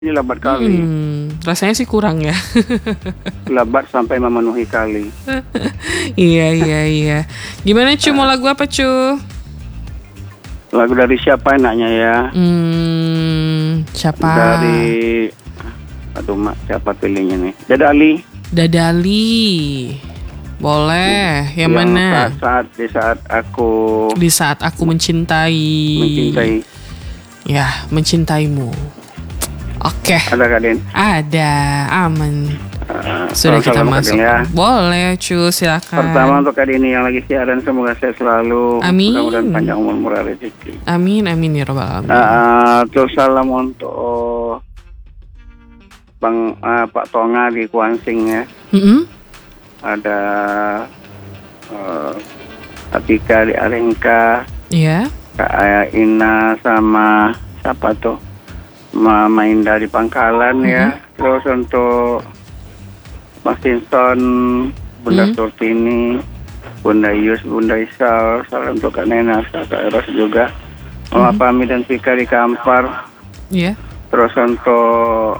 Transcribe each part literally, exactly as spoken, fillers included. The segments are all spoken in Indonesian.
Ini lebat kali. Hmm, rasanya sih kurang ya. Lebat sampai memenuhi kali. Iya iya iya. Gimana cu, mau lagu apa cu? Lagu dari siapa enaknya ya? Hmm, siapa? Dari, aduh mak, siapa pilihnya nih? Dadali. Dadali. Boleh. Yang, yang mana? Saat, saat di saat aku Di saat aku mencintai. Mencintai. Ya, mencintaimu. Oke. Okay. Ada Kak Den? Ada, aman. Uh, Sudah kita masuk. Ya. Boleh, cu, silakan. Pertama untuk Kak Dini yang lagi siaran, semoga sehat selalu. Amin. Mudah-mudahan panjang umur, murah rezeki. Amin, amin ya robbal alamin. Uh, terus salam untuk Bang uh, Pak Tonga di Kuansing ya. Mm-hmm. Ada uh, Atika di Alengka. Iya. Yeah. Kak Ina sama siapa tuh? Mama Indah di Pangkalan mm-hmm. ya. Terus untuk Mas Tinson, Bunda mm-hmm. Surtini, Bunda Yus, Bunda Isal, salam untuk Kak Nena, Kak Eros juga. Mama mm-hmm. Pami dan Pika di Kampar. Iya. Yeah. Terus untuk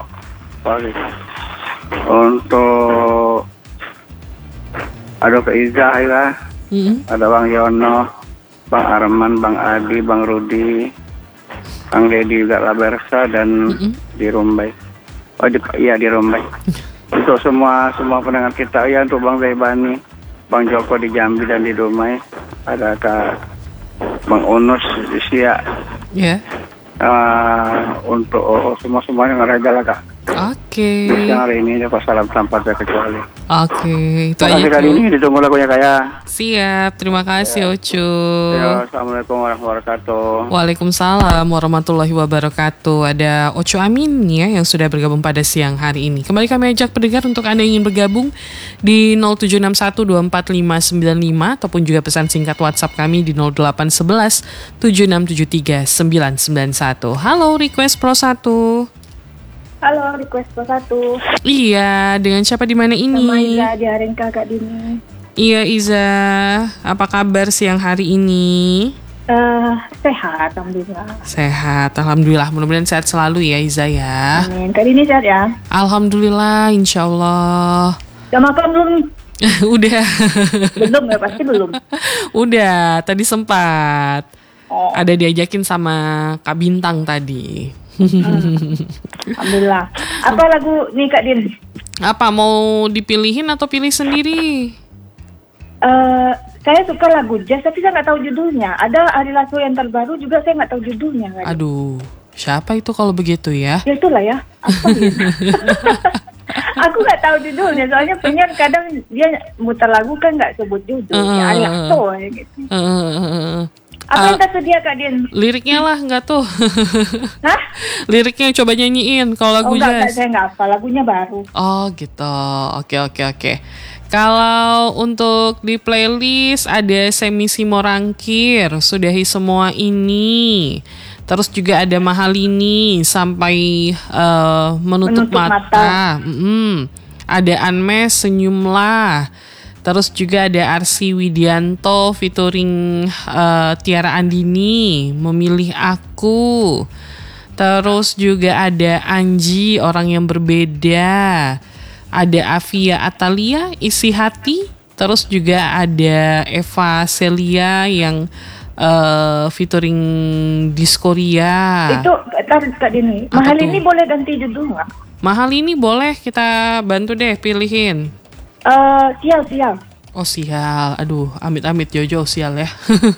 untuk ada Kak Iza ya. Mm-hmm. Ada Bang Yono, Bang Arman, Bang Adi, Bang Rudi, Bang Dedi juga Labersa dan mm-hmm. di Rumbai. Oh di, iya di Rumbai. Untuk semua semua pendengar kita ya, untuk Bang Zaibani, Bang Joko di Jambi dan di Dumai, ada Kak Bang Unus di Sia. Iya. Yeah. Uh, untuk oh, semua semuanya ngeraja lah Kak. Oke. Okay. Hari ini dapat salam tanpa terkecuali. Oke, okay. Itu aja. Kali ini ditunggu lagunya kayak. Siap, terima kasih ya. Ocu. Ya, assalamualaikum warahmatullahi wabarakatuh. Waalaikumsalam warahmatullahi wabarakatuh. Ada Ocu Amin ya yang sudah bergabung pada siang hari ini. Kembali kami ajak pendengar untuk Anda yang ingin bergabung di nol tujuh enam satu dua empat lima sembilan lima ataupun juga pesan singkat WhatsApp kami di nol delapan satu satu tujuh enam tujuh tiga sembilan sembilan satu. Halo, Request Pro satu. Halo, Request Pro satu. Iya, dengan siapa di mana ini? Sama Iza di Arengka, Kak Dini. Iya, Iza. Apa kabar siang hari ini? Uh, sehat, alhamdulillah. Sehat, alhamdulillah. Mudah-mudahan sehat selalu ya, Iza ya. Amin. Kak Dini sehat ya? Alhamdulillah, insya Allah. Udah makan belum? Udah. Belum ya, pasti belum. Udah, tadi sempat. Oh. Ada diajakin sama Kak Bintang tadi. Hmm. Alhamdulillah. Apa lagu nih Kak Din? Apa, mau dipilihin atau pilih sendiri? Uh, saya suka lagu jazz tapi saya nggak tahu judulnya. Ada Ari Lasso yang terbaru juga saya nggak tahu judulnya. Kak. Aduh, siapa itu kalau begitu ya? Ya itulah ya. Apa gitu? Aku nggak tahu judulnya, soalnya penyiar kadang dia muter lagu kan nggak sebut judulnya. Uh, Ari Lasso gitu. Uh, uh, uh. Apa yang tersedia Kak Din? Liriknya lah, enggak tuh. Hah? Liriknya coba nyanyiin kalau lagu oh, enggak, jazz. Enggak, saya enggak apa, lagunya baru. Oh gitu, oke oke oke. Kalau untuk di playlist ada Semisi Morangkir, Sudahi Semua Ini. Terus juga ada Mahalini, Sampai uh, Menutup, Menutup Mata. mata. Mm-hmm. Ada Anmes, Senyumlah. Terus juga ada Arsy Widianto featuring uh, Tiara Andini, Memilih Aku. Terus juga ada Anji, Orang Yang Berbeda. Ada Afia Atalia, Isi Hati. Terus juga ada Eva Celia yang uh, featuring Diskoria. Itu Kak Dini, Mahal ini boleh ganti judul nggak? Mahal ini boleh, kita bantu deh pilihin. Uh, sial, sial. Oh sial, aduh amit-amit Jojo sial ya.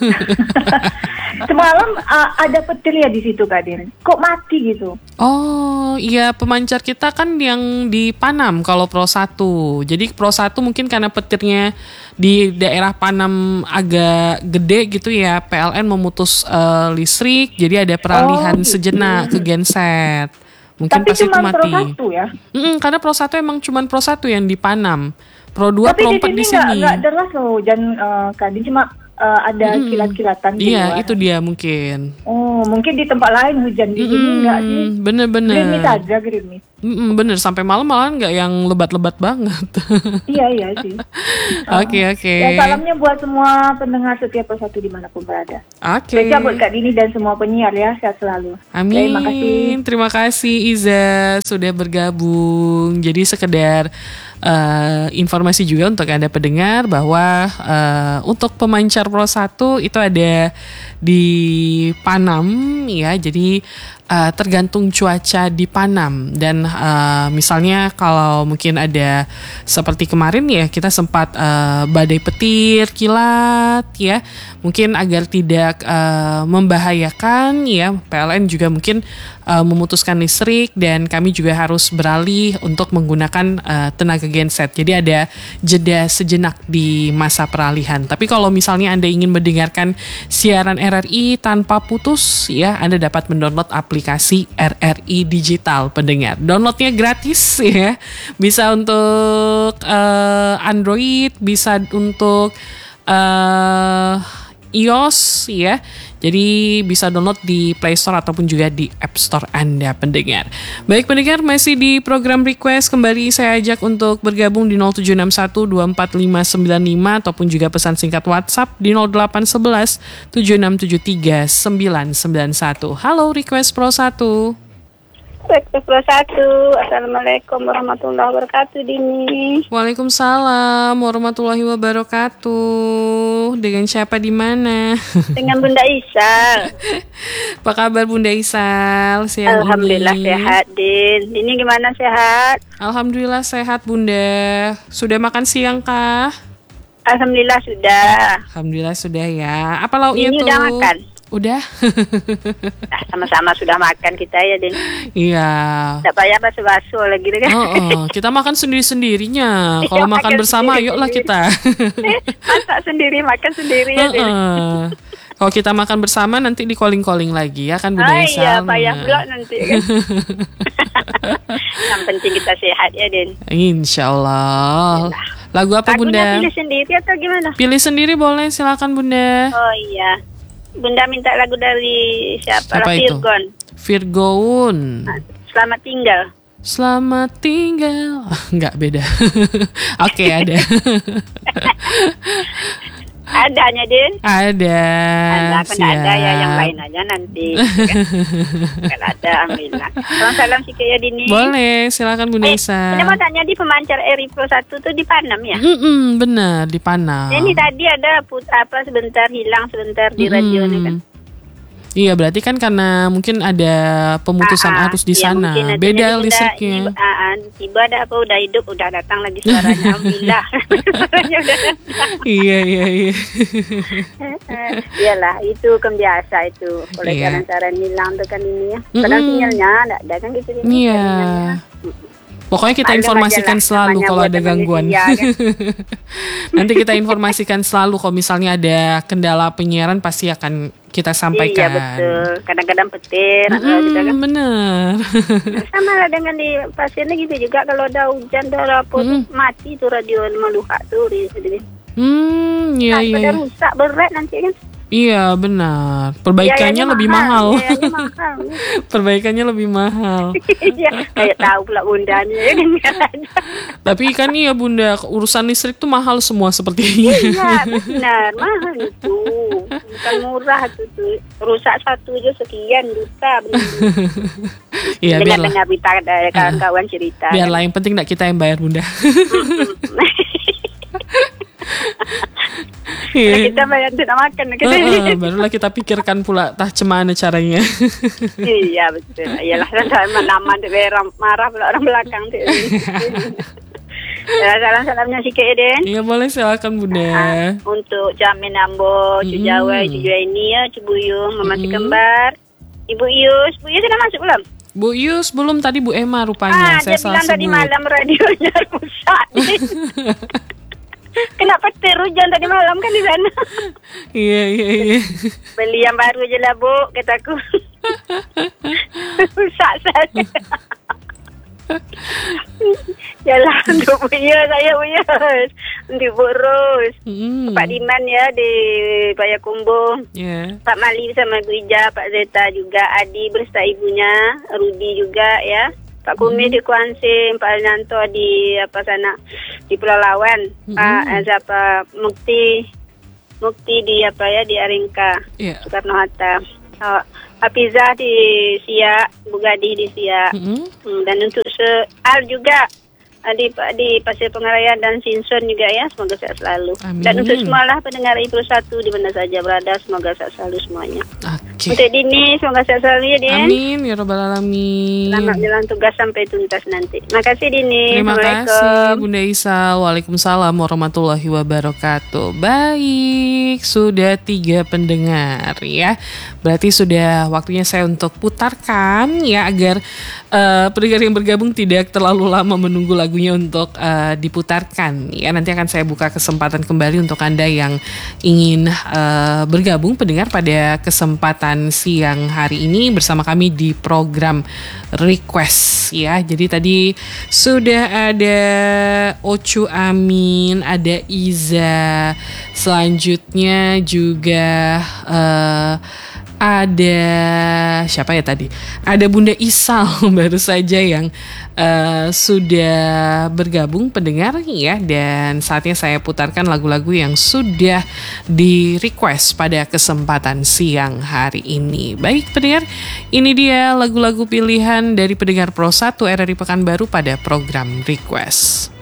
Semalam uh, ada petir ya di situ Kak Din. Kok mati gitu? Oh iya, pemancar kita kan yang di Panam kalau Pro satu. Jadi Pro satu mungkin karena petirnya di daerah Panam agak gede gitu ya, P L N memutus uh, listrik, jadi ada peralihan oh, gitu. sejenak ke genset. Mungkin tapi pas itu mati. Pro satu ya? Mm-mm, karena Pro satu emang cuma Pro satu yang di Panam. Pro dua, Pro empat di sini. Tapi di sini nggak deras loh hujan uh, Kak Din, cuma uh, ada hmm. kilat-kilatan di Iya, luar. itu dia mungkin. Oh, mungkin di tempat lain hujan, di sini hmm, enggak sih. Bener-bener. Gerimis aja, gerimis. Mm-mm, bener, sampai malam-malam nggak yang lebat-lebat banget. Iya, iya sih. Oke, oke. Ya, salamnya buat semua pendengar setiap persatu dimanapun berada. Oke. Okay. Spesial buat Kak Dini dan semua penyiar ya, sehat selalu. Amin. Terima kasih. Terima kasih Iza sudah bergabung. Jadi sekedar uh, informasi juga untuk Anda pendengar bahwa uh, untuk pemancar Pro satu itu ada di Panam ya. Jadi Uh, tergantung cuaca di Panam dan uh, misalnya kalau mungkin ada seperti kemarin ya kita sempat uh, badai petir, kilat ya, mungkin agar tidak uh, membahayakan ya, P L N juga mungkin uh, memutuskan listrik dan kami juga harus beralih untuk menggunakan uh, tenaga genset. Jadi ada jeda sejenak di masa peralihan. Tapi kalau misalnya Anda ingin mendengarkan siaran R R I tanpa putus ya, Anda dapat mendownload aplikasi aplikasi R R I Digital pendengar. Downloadnya gratis ya. Bisa untuk uh, Android, bisa untuk uh, iOS ya. Jadi bisa download di Play Store ataupun juga di App Store Anda pendengar. Baik pendengar, masih di program request kembali saya ajak untuk bergabung di nol tujuh enam satu dua empat lima sembilan lima ataupun juga pesan singkat WhatsApp di nol delapan satu satu tujuh enam tujuh tiga sembilan sembilan satu. Halo Request Pro satu. Request Pro satu. Assalamualaikum warahmatullahi wabarakatuh Dini. Waalaikumsalam warahmatullahi wabarakatuh. Dengan siapa di mana? Dengan Bunda Isal. Apa kabar Bunda Isal? Siang Alhamdulillah ini. Sehat Din. Ini gimana sehat? Alhamdulillah sehat Bunda. Sudah makan siang kah? Alhamdulillah sudah. Alhamdulillah sudah ya. Apa lauknya Ini tuh? udah makan? Udah. Nah, sama-sama sudah makan kita ya Din. Iya. Tidak payah basuh-basuh lagi kan? Oh, oh. Kita makan sendiri-sendirinya. Kalau makan, makan bersama, sendiri. Ayolah kita. Masak sendiri, makan sendiri ya Din. Uh, uh. Kalau kita makan bersama nanti di calling-calling lagi ya kan Bunda Isal. Iya, payah pula nanti kan. Yang penting kita sehat ya Din. Insya Allah. Lagu apa Lagunya Bunda? Pilih sendiri atau gimana? Pilih sendiri boleh, silakan Bunda. Oh iya. Bunda minta lagu dari siapa? Siapa itu? Virgon. Virgon. Selamat tinggal. Selamat tinggal. Ah, enggak beda. Oke, okay, ada. Adanya Din? Ada. Ada, aku nggak ada ya, yang lain aja nanti. Kalau ada, alhamdulillah. Salam salam sih ya Dini. Boleh, silakan Bunda Isa. Eh, ini mau tanya di pemancar R R I Pro satu tuh di Panam ya? Mm-mm, benar, di Panam. Ini tadi ada put, apa sebentar hilang sebentar di Mm-mm. radio nih kan? Iya, berarti kan karena mungkin ada pemutusan ah, arus di iya, sana. Mungkin, beda udah, listriknya. Ini, ah, tiba ada apa udah hidup, udah datang lagi suaranya. Alhamdulillah. Suaranya udah datang. Iya, iya, iya. Iyalah, itu kan biasa itu. Kalau Iya. jalan-jalan hilang tuh kan ini ya. Padahal Mm-mm. sinyalnya enggak ada kan gitu. Iya. Pokoknya kita Maklum informasikan aja lah, selalu namanya kalau buat ada gangguan. manusia, kan? Nanti kita informasikan selalu kalau misalnya ada kendala penyiaran pasti akan kita sampaikan. Iya betul. Kadang-kadang petir. Mm-mm, atau gitu kan. bener. Sama lah dengan di pasiennya gitu juga. Kalau ada hujan, ada apa tuh, mati tuh radio Maluha tuh. Hmm, iya, iya. Pada iya. rusak berat nanti kan. Iya, benar. Perbaikannya lebih mahal. Biayanya mahal. Perbaikannya lebih mahal. Iya, kayak tahu pula bundanya ya kan. Tapi kan iya Bunda, urusan listrik tuh mahal semua sepertinya. Iya, benar. Mahal itu. Bukan murah tuh. tuh. Rusak satu aja sekian juta. Iya, biarlah. Dengar-dengar berita dari kawan-kawan cerita. Biarlah, yang penting enggak kita yang bayar Bunda. Iya. Kita bayar tidak makan. Uh, uh, barulah kita pikirkan pula tah cemana caranya. Iya betul. Iyalah sama nama marah pula orang belakang tuh. Ya, salam-salamnya si Kak Eden. Iya boleh, silakan Bunda. Nah, untuk Jamin Ambo, Cu Mm. Jawa, Cu Juaini ya, Cu Buyung, Mama si Kembar, Ibu Ius. Bu Ius sudah masuk belum? Bu Yus belum, tadi Bu Emma rupanya. Ah, Saya dia salah bilang tadi sebut. malam radionya rusak. Kena petir hujan tadi malam kan di sana. Iya, iya, iya. Beli yang baru aja lah, Bu, kataku. Rusak saja. Yalah, untuk Bu Yus, saya Bu Yus. di Burus, Mm. Pak Diman ya di Payakumbuh, Yeah. Pak Mali sama Ibu Ija, Pak Zeta juga, Adi beserta ibunya, Rudi juga ya, Pak Kumi Mm. di Kuansing, Pak Alnanto di apa sana di Pulau Lawan, Mm. Pak eh, siapa Mukti Mukti di apa ya di Aringka, Yeah. Soekarno Hatta, oh, Hafizah di Siak, Bu Gadih di Siak. Mm-mm. Hmm, dan untuk se Al juga uh, di di Pasir Pengaraya dan Sinsun juga ya, semoga sehat selalu. Amin. Dan untuk semualah pendengar I P R satu di mana saja berada, semoga sehat selalu semuanya. Oke. Untuk Dini, semoga sehat selalu ya Din. Amin ya rabbal alamin. Selamat jalan tugas sampai tuntas nanti. Makasih Dini. Terima kasih Assalamualaikum. Bunda Isa. Waalaikumsalam warahmatullahi wabarakatuh. Baik, sudah tiga pendengar ya. Berarti sudah waktunya saya untuk putarkan ya agar uh, pendengar yang bergabung tidak terlalu lama menunggu lagunya untuk uh, diputarkan ya. Nanti akan saya buka kesempatan kembali untuk Anda yang ingin uh, bergabung pendengar pada kesempatan siang hari ini bersama kami di program Request ya. Jadi tadi sudah ada Ocu Amin, ada Iza, selanjutnya juga uh, ada siapa ya tadi? Ada Bunda Isal baru saja yang uh, sudah bergabung pendengar ya, dan saatnya saya putarkan lagu-lagu yang sudah di request pada kesempatan siang hari ini. Baik pendengar, ini dia lagu-lagu pilihan dari pendengar Pro satu R R I Pekanbaru pada program Request.